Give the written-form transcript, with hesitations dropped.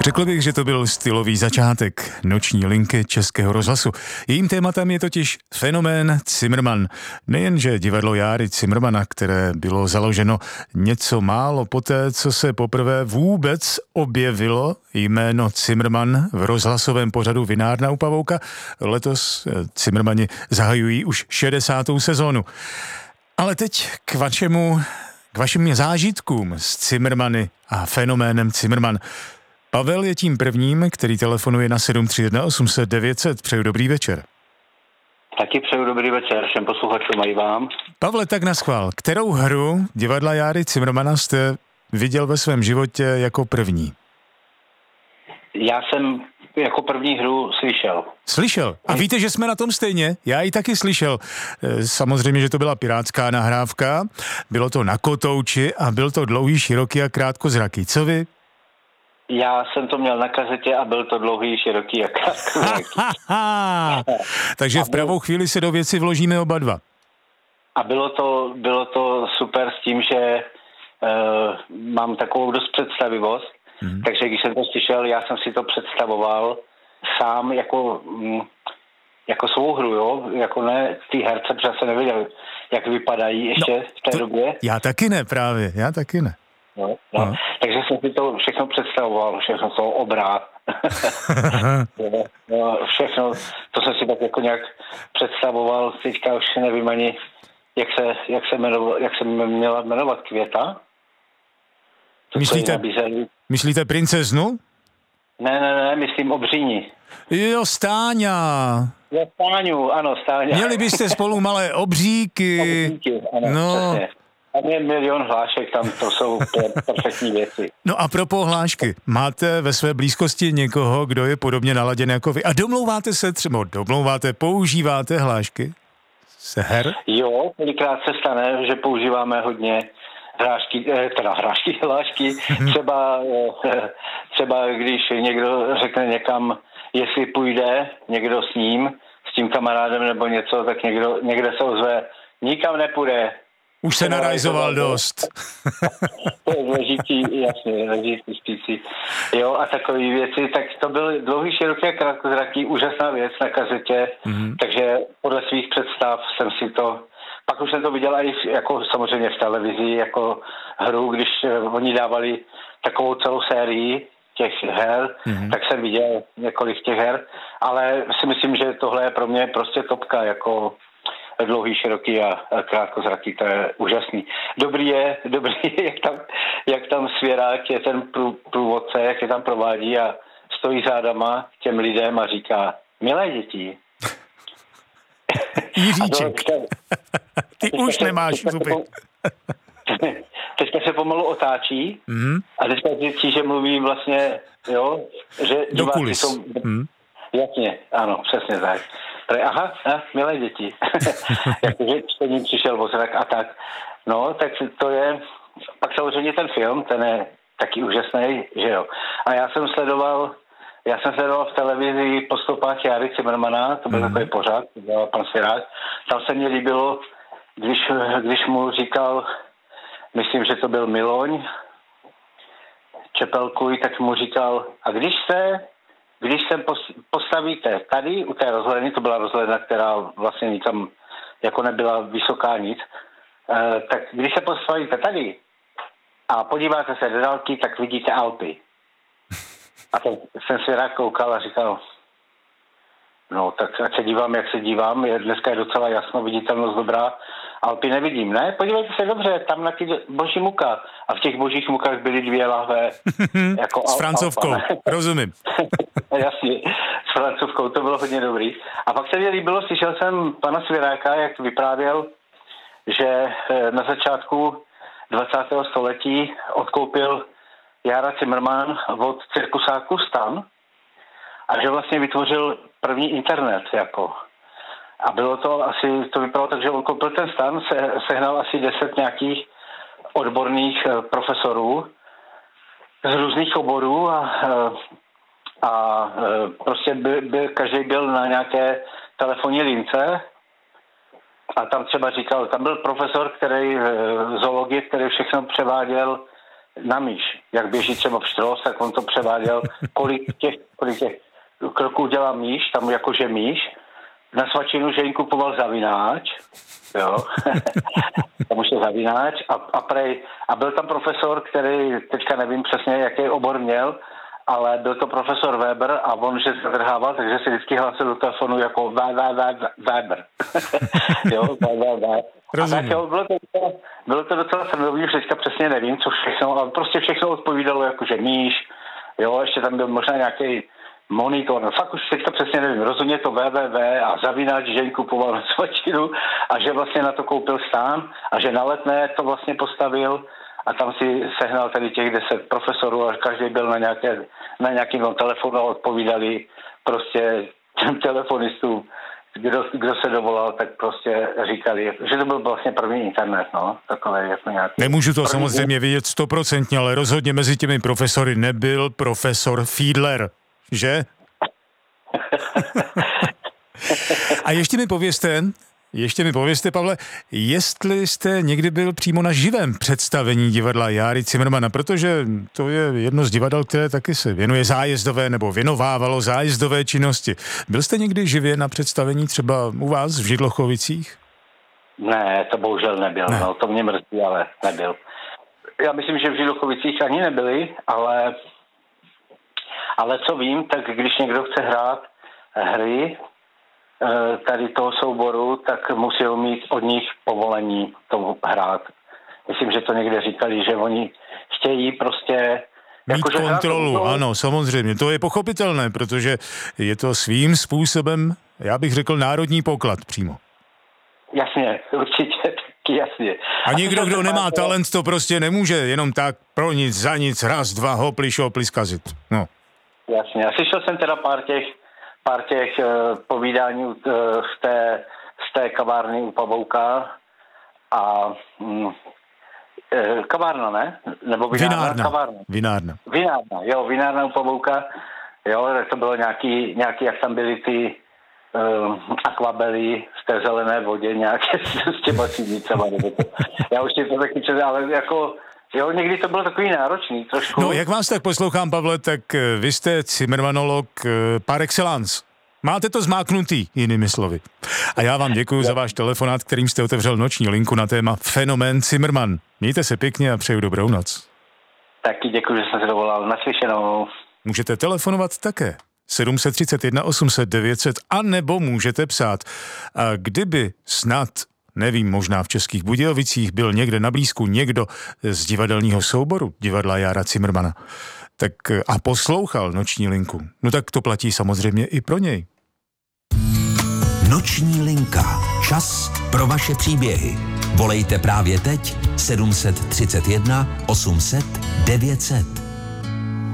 Řekl bych, že to byl stylový začátek noční linky Českého rozhlasu. Jejím tématem je totiž fenomén Cimrman. Nejenže divadlo Járy Cimrmana, které bylo založeno něco málo poté, co se poprvé vůbec objevilo jméno Cimrman v rozhlasovém pořadu Vinárna u Pavouka, letos Cimrmani zahajují už 60. sezónu. Ale teď k vašim zážitkům s Cimrmany a fenoménem Cimrman. Pavel je tím prvním, který telefonuje na 731 800 900. Přeju dobrý večer. Taky přeju dobrý večer všem posluchačům a i vám. Pavle, tak naschvál. Kterou hru divadla Járy Cimrmana jste viděl ve svém životě jako první? Já jsem jako první hru slyšel. Slyšel? A víte, že jsme na tom stejně? Já ji taky slyšel. Samozřejmě, že to byla pirátská nahrávka, bylo to na kotouči a byl to dlouhý, široký a krátkozraký. Co vy? Já jsem to měl na kazetě a byl to dlouhý, široký a krátkozraký. Takže v pravou chvíli se do věci vložíme oba dva. A bylo to super s tím, že mám takovou dost představivost, takže když jsem to slyšel, já jsem si to představoval sám jako svou hru, jo? Jako ne ty herce, protože jsem nevěděl, jak vypadají ještě v té době. Já taky ne právě, já taky ne. No. Takže jsem si to všechno představoval, všechno to obrát. Všechno, to jsem si tak jako nějak představoval, teďka už nevím ani, jak se měla jmenovat Květa. Myslíte princeznu? Ne, myslím Obříni. Jo, Stáňa. Jo, Stáňu, ano, Stáňa. Měli byste spolu malé obříky. Obříky, ano, přesně. Tam je milion hlášek, tam to jsou perfektní věci. No a pro hlášky, máte ve své blízkosti někoho, kdo je podobně naladěn jako vy? A používáte hlášky z her? Jo, kolikrát se stane, že používáme hodně hlášky. Třeba když někdo řekne někam, jestli půjde někdo s ním, s tím kamarádem nebo něco, tak někde se ozve, nikam nepůjde. Už se narajzoval dost. To je důležitý, jasně, spící. Jo, a takové věci, tak to byl dlouhý, široký a krátkozraký, úžasná věc na kazetě, takže podle svých představ jsem si to, pak už jsem to viděl i jako samozřejmě v televizi, jako hru, když oni dávali takovou celou sérii těch her, tak jsem viděl několik těch her, ale si myslím, že tohle je pro mě prostě topka, jako dlouhý, široký a krátkozraký, to je úžasný. Dobrý je, jak tam Svěrák je ten průvodce, jak je tam provádí a stojí zádama těm lidem a říká, milé děti. Jiříček, ty už nemáš zuby. Teďka se pomalu otáčí a teďka zjistí, že mluví vlastně, jo, že do kulis. Jsou... Jasně, ano, přesně tak. Aha, milé děti. Jakože čtení přišel ozrak a tak. No, tak to je... Pak samozřejmě ten film, ten je taky úžasný, že jo. A já jsem sledoval v televizi Po stopách Járy Cimrmana, to byl takový pořad, to byl pan Svěrák. Tam se mně líbilo, když mu říkal, myslím, že to byl Miloň, Čepelkuj, tak mu říkal, a když se postavíte tady u té rozhledny, to byla rozhledna, která vlastně nikam jako nebyla vysoká nic, tak když se postavíte tady a podíváte se do dálky, tak vidíte Alpy. A tak jsem si rád koukal a říkal, no tak ať se dívám, jak se dívám, dneska je docela jasno, viditelnost dobrá, Alpy nevidím, ne? Podívejte se dobře, tam na ty boží muka. A v těch božích mukách byly 2 lahve. Jako s Francouzkou, rozumím. Jasně, s Francouzkou, to bylo hodně dobrý. A pak se mi líbilo, slyšel jsem pana Svěráka, jak vyprávěl, že na začátku 20. století odkoupil Jára Cimrman od cirkusáku Stan a že vlastně vytvořil první internet, jako. A bylo to to vypadalo tak, že on koupil ten stan, sehnal asi 10 nějakých odborných profesorů z různých oborů a prostě každý byl na nějaké telefonní lince a tam třeba říkal, tam byl profesor, zoologie, který všechno převáděl na myš. Jak běží třeba pštros, tak on to převáděl, kolik těch kroků dělá myš, tam jakože myš. Na svačinu, že jim kupoval zavináč, jo. Tam už je zavináč a byl tam profesor, který, teďka nevím přesně, jaký obor měl, ale byl to profesor Weber a on, že zadrhával, takže si vždycky hlásil do telefonu jako Weber. Jo, a tak jo, bylo to docela srandový, že teďka přesně nevím, co všechno, ale prostě všechno odpovídalo jakože myš, jo, ještě tam byl možná nějaký monitor, no fakt už teďka přesně nevím, rozhodně to www a zavináč, že jim kupoval na svačinu a že vlastně na to koupil stán a že na Letné to vlastně postavil a tam si sehnal tady těch 10 profesorů a každý byl na nějakým telefonu a odpovídali prostě těm telefonistům, kdo se dovolal, tak prostě říkali, že to byl vlastně první internet, no, takové jako nějaký. Nemůžu to samozřejmě vidět 100%, ale rozhodně mezi těmi profesory nebyl profesor Fiedler, že? A ještě mi povězte, Pavle, jestli jste někdy byl přímo na živém představení divadla Járy Cimrmana, protože to je jedno z divadel, které taky se věnuje zájezdové nebo věnovávalo zájezdové činnosti. Byl jste někdy živě na představení třeba u vás v Židlochovicích? Ne, to bohužel nebyl, ne. No, to mě mrzí, ale nebyl. Já myslím, že v Židlochovicích ani nebyli, ale co vím, tak když někdo chce hrát hry tady toho souboru, tak musel mít od nich povolení to hrát. Myslím, že to někde říkali, že oni chtějí prostě mít kontrolu, ano, samozřejmě. To je pochopitelné, protože je to svým způsobem, já bych řekl, národní poklad přímo. Jasně, určitě, taky jasně. A někdo, kdo nemá talent, to prostě nemůže jenom tak pro nic, za nic, raz, dva, hopli, šopli zkazit. No. Jasně, já slyšel jsem teda pár těch povídání z té kavárny u Pavouka a kavárna, ne? Nebo vinárna? Kavárna. Vinárna u Pavouka. Jo, to bylo nějaký, jak tam byly ty akvabely v té zelené vodě, nějaké s těma sídnicama. Já už si to taky ale jako jo, někdy to bylo takový náročný trošku. No, jak vás tak poslouchám, Pavle, tak vy jste Cimrmanolog par excellence. Máte to zmáknutý, jinými slovy. A já vám děkuji za váš telefonát, kterým jste otevřel noční linku na téma Fenomén Cimrman. Mějte se pěkně a přeju dobrou noc. Taky děkuji, že jsem se dovolal. Naslyšenou. Můžete telefonovat také. 731 800 900 a nebo můžete psát. A kdyby snad, nevím, možná v Českých Budějovicích byl někde na blízku někdo z divadelního souboru divadla Jára Cimrmana, tak a poslouchal noční linku, no tak to platí samozřejmě i pro něj. Noční linka. Čas pro vaše příběhy. Volejte právě teď 731 800 900.